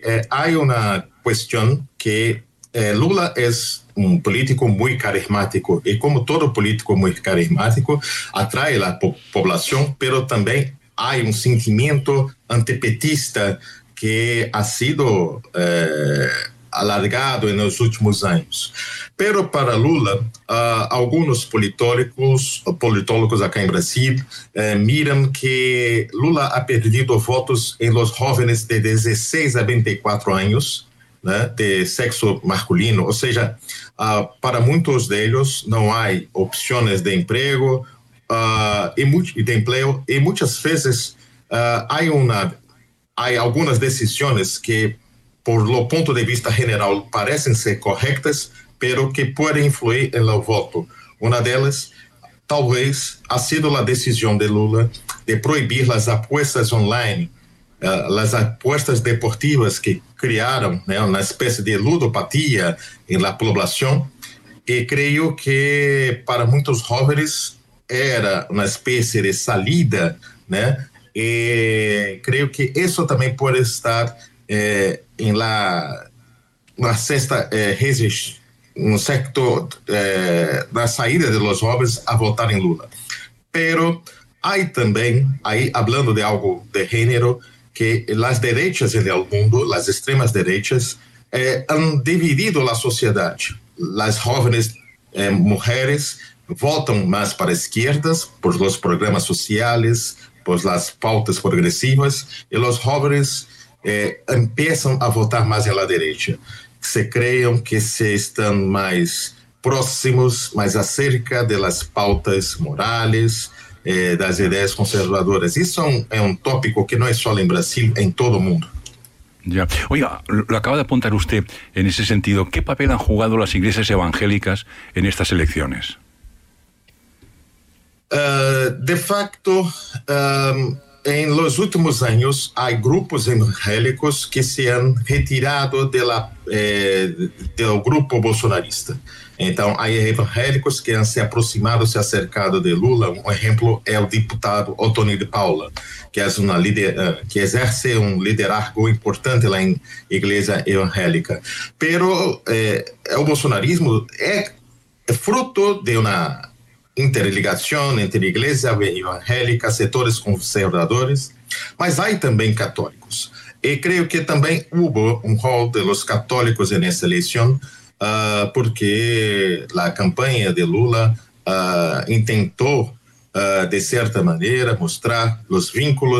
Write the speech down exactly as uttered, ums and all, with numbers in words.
eh, hay una cuestión que eh, Lula es un político muy carismático y como todo político muy carismático atrae a la po población, pero también hay un sentimiento antipetista que ha sido eh, alargado en los últimos años. Pero para Lula, uh, algunos politólogos, politólogos acá en Brasil eh, miran que Lula ha perdido votos en los jóvenes de dieciséis a veinticuatro años, né, de sexo masculino, ou seja, uh, para muitos deles não há opções de emprego uh, e de emprego e muitas vezes uh, há uma há algumas decisões que por lo ponto de vista general parecem ser corretas, pero que podem influir no voto. Uma delas talvez ha sido a decisão de Lula de proibir as apostas online, uh, as apostas deportivas que criaram, né, uma espécie de ludopatia na população, e creio que para muitos jovens era uma espécie de salida, né, e creio que isso também pode estar eh, em la, na sexta eh, resistência, no sector eh, da saída de los jovens a votar em Lula. Pero há também, aí hablando de algo de género, que as direitas no mundo, as extremas direitas, eh, han dividido a sociedade. As jovens eh, mulheres votam mais para esquerdas por os programas sociais, por as pautas progressivas, e os jovens eh, começam a votar mais na direita. Se creiam que se estão mais próximos, mais acerca das pautas morais, eh, das ideias conservadoras. Isso é um, é um tópico que não é só em Brasil, é em todo o mundo. Ya. Oiga, lo acaba de apuntar usted en ese sentido. ¿Qué papel han jugado las iglesias evangélicas en estas elecciones? Uh, de facto, um, em los últimos anos, há grupos evangélicos que se han retirado de la, eh, do grupo bolsonarista. Então, há evangélicos que han se aproximado, se acercado de Lula. Um exemplo é o deputado Otoni de Paula, que, é uma lider, que exerce um liderazgo importante lá em igreja evangélica. Pero eh, o bolsonarismo é, é fruto de uma interligação entre igreja evangélica, setores conservadores, mas há também católicos. E creio que também houve um rol de los católicos nessa eleição, uh, porque a campanha de Lula uh, intentou, uh, de certa maneira, mostrar os vínculos